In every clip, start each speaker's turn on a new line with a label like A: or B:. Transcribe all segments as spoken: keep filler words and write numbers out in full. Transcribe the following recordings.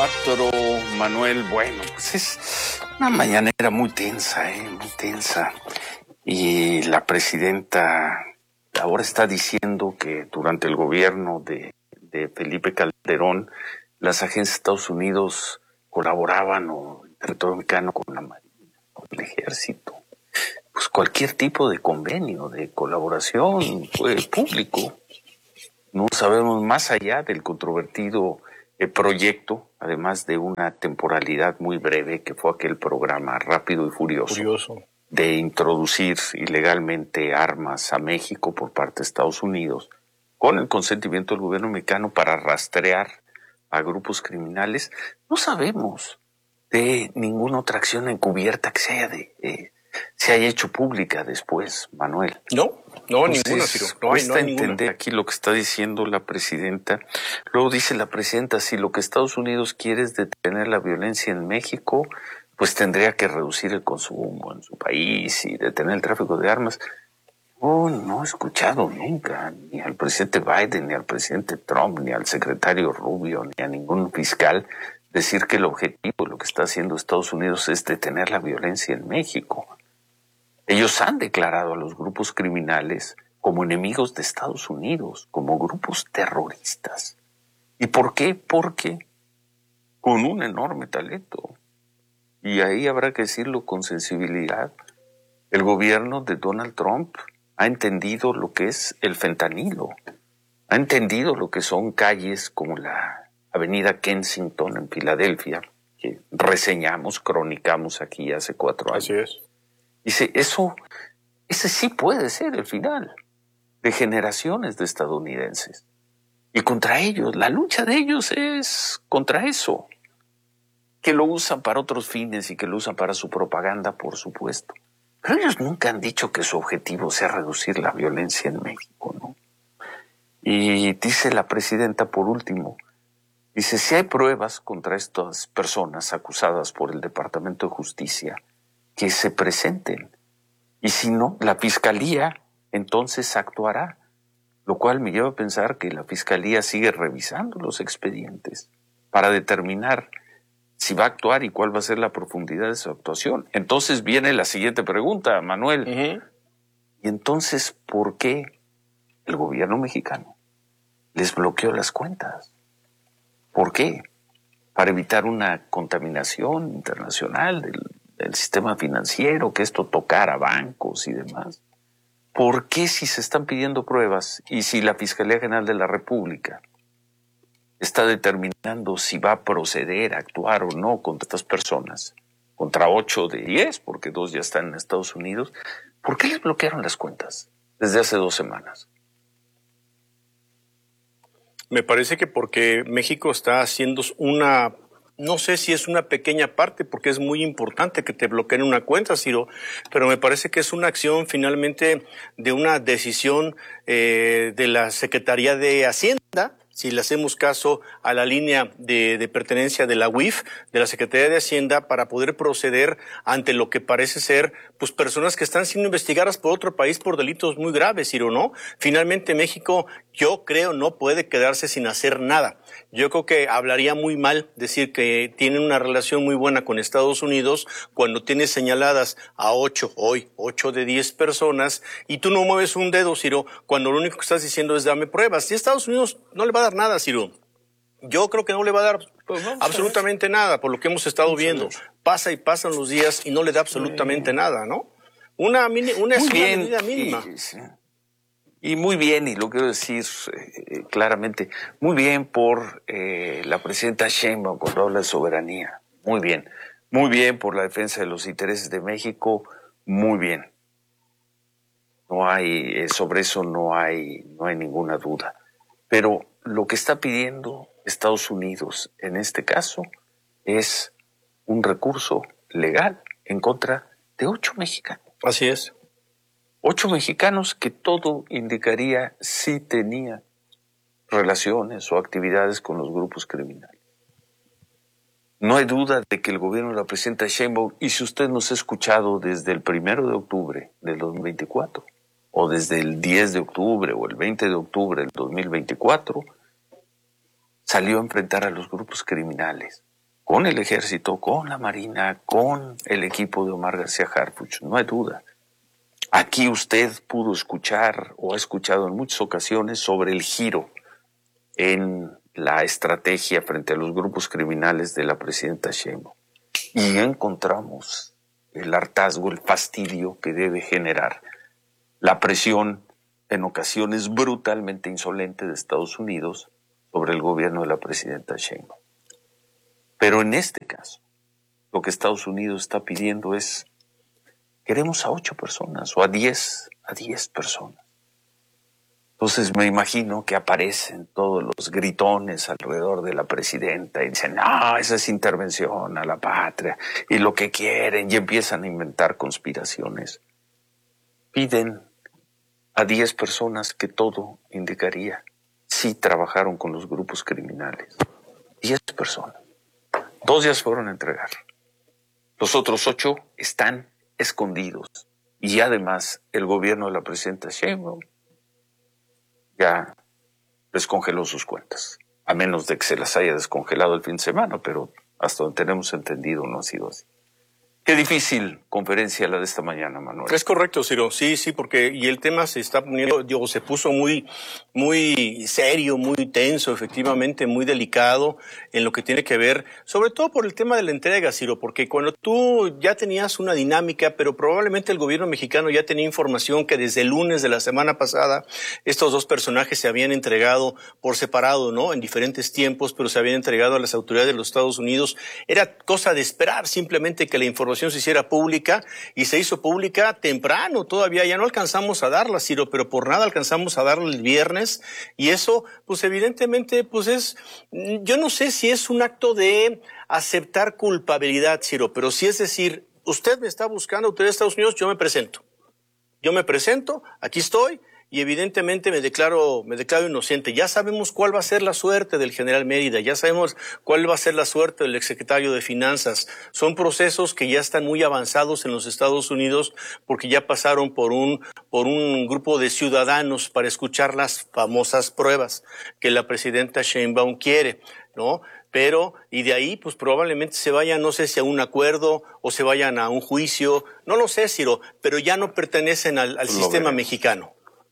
A: cuatro, Manuel. Bueno, pues es una mañanera muy tensa, ¿eh? Muy tensa. Y la presidenta ahora está diciendo que durante el gobierno de, de Felipe Calderón, las agencias de Estados Unidos colaboraban, o el territorio mexicano, con la Marina, con el Ejército. Pues cualquier tipo de convenio, de colaboración fue público. No sabemos más allá del controvertido eh, proyecto, además de una temporalidad muy breve, que fue aquel programa Rápido y Furioso,
B: Furioso.
A: de introducir ilegalmente armas a México por parte de Estados Unidos, con el consentimiento del gobierno mexicano para rastrear a grupos criminales. No sabemos de ninguna otra acción encubierta que se haya, de, eh, se haya hecho pública después, Manuel.
B: No, no,
A: Entonces,
B: ninguna, Ciro. No
A: cuesta
B: hay, no hay
A: entender
B: ninguna.
A: aquí lo que está diciendo la presidenta. Luego dice la presidenta, si lo que Estados Unidos quiere es detener la violencia en México, pues tendría que reducir el consumo en su país y detener el tráfico de armas. Oh, no he escuchado nunca ni al presidente Biden, ni al presidente Trump, ni al secretario Rubio, ni a ningún fiscal decir que el objetivo de lo que está haciendo Estados Unidos es detener la violencia en México. Ellos han declarado a los grupos criminales como enemigos de Estados Unidos, como grupos terroristas. ¿Y por qué? Porque con un enorme talento, y ahí habrá que decirlo con sensibilidad, el gobierno de Donald Trump ha entendido lo que es el fentanilo, ha entendido lo que son calles como la avenida Kensington en Filadelfia, que reseñamos, cronicamos aquí hace cuatro años.
B: Así es.
A: Dice, eso, ese sí puede ser el final de generaciones de estadounidenses. Y contra ellos, la lucha de ellos es contra eso. Que lo usan para otros fines y que lo usan para su propaganda, por supuesto. Pero ellos nunca han dicho que su objetivo sea reducir la violencia en México, ¿no? Y dice la presidenta, por último, dice, si hay pruebas contra estas personas acusadas por el Departamento de Justicia, que se presenten. Y si no, la Fiscalía entonces actuará, lo cual me lleva a pensar que la Fiscalía sigue revisando los expedientes para determinar si va a actuar y cuál va a ser la profundidad de su actuación. Entonces viene la siguiente pregunta, Manuel.
B: Uh-huh.
A: ¿Y entonces por qué el gobierno mexicano les bloqueó las cuentas? ¿Por qué? Para evitar una contaminación internacional del el sistema financiero, que esto tocara bancos y demás. ¿Por qué, si se están pidiendo pruebas y si la Fiscalía General de la República está determinando si va a proceder a actuar o no contra estas personas, contra ocho de diez, porque dos ya están en Estados Unidos, ¿por qué les bloquearon las cuentas desde hace dos semanas?
B: Me parece que porque México está haciendo una... No sé si es una pequeña parte, porque es muy importante que te bloqueen una cuenta, Ciro, pero me parece que es una acción finalmente de una decisión eh, de la Secretaría de Hacienda, si le hacemos caso a la línea de, de pertenencia de la U I F, de la Secretaría de Hacienda, para poder proceder ante lo que parece ser pues personas que están siendo investigadas por otro país por delitos muy graves, Ciro, ¿no? Finalmente México, yo creo, no puede quedarse sin hacer nada. Yo creo que hablaría muy mal decir que tienen una relación muy buena con Estados Unidos cuando tienes señaladas a ocho, hoy, ocho de diez personas, y tú no mueves un dedo, Ciro, cuando lo único que estás diciendo es dame pruebas. Y Estados Unidos no le va a dar nada, Ciro. Yo creo que no le va a dar pues no, absolutamente nada, por lo que hemos estado viendo. Pasa y pasan los días y no le da absolutamente sí. nada, ¿no? Una, mini, una,
A: muy
B: una
A: bien,
B: medida mínima.
A: Y, sí. y muy bien, y lo quiero decir eh, claramente, muy bien por eh, la presidenta Sheinbaum cuando habla de soberanía. Muy bien. Muy bien por la defensa de los intereses de México. Muy bien. No hay, eh, sobre eso no hay, no hay ninguna duda. Pero lo que está pidiendo Estados Unidos en este caso es un recurso legal en contra de ocho mexicanos.
B: Así es.
A: Ocho mexicanos que todo indicaría si tenían relaciones o actividades con los grupos criminales. No hay duda de que el gobierno de la presidenta Sheinbaum, y si usted nos ha escuchado desde el primero de octubre del dos mil veinticuatro, o desde el diez de octubre o el veinte de octubre del dos mil veinticuatro, salió a enfrentar a los grupos criminales con el ejército, con la marina, con el equipo de Omar García Harfuch, no hay duda. Aquí usted pudo escuchar o ha escuchado en muchas ocasiones sobre el giro en la estrategia frente a los grupos criminales de la presidenta Sheinbaum. Y encontramos el hartazgo, el fastidio que debe generar la presión en ocasiones brutalmente insolente de Estados Unidos sobre el gobierno de la presidenta Sheinbaum. Pero en este caso, lo que Estados Unidos está pidiendo es: queremos a ocho personas o a diez, a diez personas. Entonces me imagino que aparecen todos los gritones alrededor de la presidenta y dicen, no, esa es intervención a la patria y lo que quieren, y empiezan a inventar conspiraciones. Piden a diez personas que todo indicaría sí trabajaron con los grupos criminales. diez personas. Dos ya se fueron a entregar. Los otros ocho están escondidos. Y además el gobierno de la presidenta Sheinbaum ya descongeló sus cuentas. A menos de que se las haya descongelado el fin de semana, pero hasta donde tenemos entendido no ha sido así. Qué difícil conferencia la de esta mañana, Manuel.
B: Es correcto, Ciro. Sí, sí, porque y el tema se está poniendo, digo, se puso muy, muy serio, muy tenso, efectivamente, muy delicado en lo que tiene que ver, sobre todo por el tema de la entrega, Ciro, porque cuando tú ya tenías una dinámica, pero probablemente el gobierno mexicano ya tenía información que desde el lunes de la semana pasada estos dos personajes se habían entregado por separado, ¿no? En diferentes tiempos, pero se habían entregado a las autoridades de los Estados Unidos. Era cosa de esperar simplemente que la información se hiciera pública, y se hizo pública temprano todavía. Ya no alcanzamos a darla, Ciro, pero por nada alcanzamos a darla el viernes, y eso, pues evidentemente, pues es, yo no sé si es un acto de aceptar culpabilidad, Ciro, pero sí es decir, usted me está buscando, autoridad de Estados Unidos, yo me presento. Yo me presento, aquí estoy, y evidentemente me declaro, me declaro inocente. Ya sabemos cuál va a ser la suerte del general Mérida, ya sabemos cuál va a ser la suerte del exsecretario de Finanzas. Son procesos que ya están muy avanzados en los Estados Unidos, porque ya pasaron por un, por un grupo de ciudadanos para escuchar las famosas pruebas que la presidenta Sheinbaum quiere, ¿no? Pero, y de ahí, pues probablemente se vayan, no sé si a un acuerdo o se vayan a un juicio, no lo sé, Ciro, pero ya no pertenecen al, al sistema veremos. mexicano.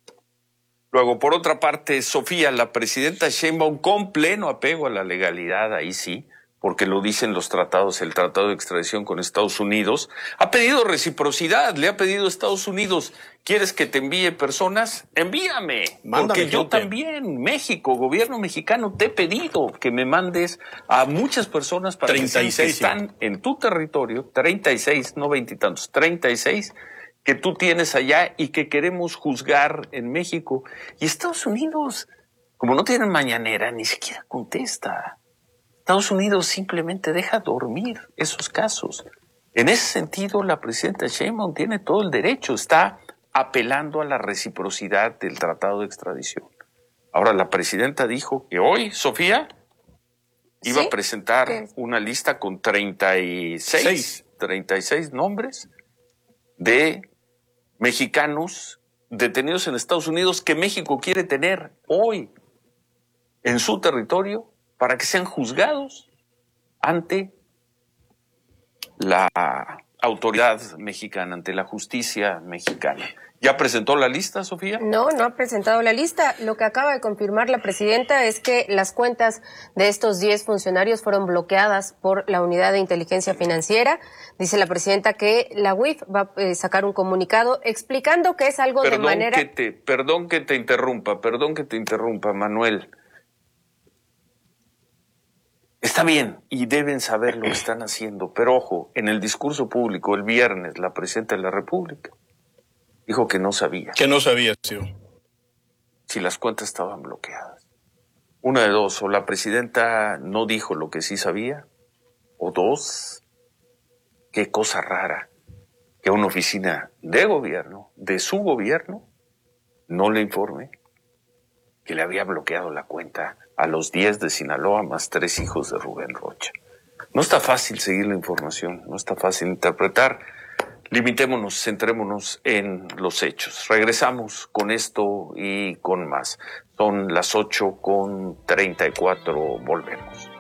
A: Luego, por otra parte, Sofía, la presidenta Sheinbaum, con pleno apego a la legalidad, ahí sí, porque lo dicen los tratados, el tratado de extradición con Estados Unidos, ha pedido reciprocidad, le ha pedido a Estados Unidos, ¿quieres que te envíe personas? Envíame, Mándame porque gente. Yo también, México, gobierno mexicano, te he pedido que me mandes a muchas personas para
B: treinta y seis,
A: que están en tu territorio, treinta y seis, no veintitantos, treinta y seis, que tú tienes allá y que queremos juzgar en México. Y Estados Unidos, como no tienen mañanera, ni siquiera contesta. Estados Unidos simplemente deja dormir esos casos. En ese sentido, la presidenta Sheinbaum tiene todo el derecho, está apelando a la reciprocidad del tratado de extradición. Ahora, la presidenta dijo que hoy, Sofía, iba ¿Sí? a presentar ¿Qué? una lista con treinta y seis, treinta y seis nombres de mexicanos detenidos en Estados Unidos que México quiere tener hoy en su territorio para que sean juzgados ante la autoridad mexicana, ante la justicia mexicana. ¿Ya presentó la lista, Sofía?
C: No, no ha presentado la lista. Lo que acaba de confirmar la presidenta es que las cuentas de estos diez funcionarios fueron bloqueadas por la Unidad de Inteligencia Financiera. Dice la presidenta que la U I F va a eh, sacar un comunicado explicando que es algo
A: perdón
C: de manera...
A: Que te, perdón que te interrumpa, perdón que te interrumpa, Manuel. Está bien, y deben saber lo que están haciendo, pero ojo, en el discurso público el viernes, la presidenta de la República dijo que no sabía.
B: Que no sabía, sí.
A: Si las cuentas estaban bloqueadas. Una de dos, o la presidenta no dijo lo que sí sabía, o dos, qué cosa rara que una oficina de gobierno, de su gobierno, no le informe que le había bloqueado la cuenta a los diez de Sinaloa más tres hijos de Rubén Rocha. No está fácil seguir la información, no está fácil interpretar. Limitémonos, centrémonos en los hechos. Regresamos con esto y con más. Son las ocho con treinta y cuatro, volvemos.